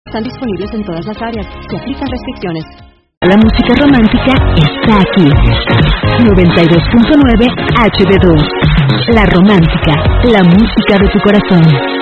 Están disponibles en todas las áreas. Se aplican restricciones. La música romántica está aquí. 92.9 HD2. La Romántica, la música de tu corazón.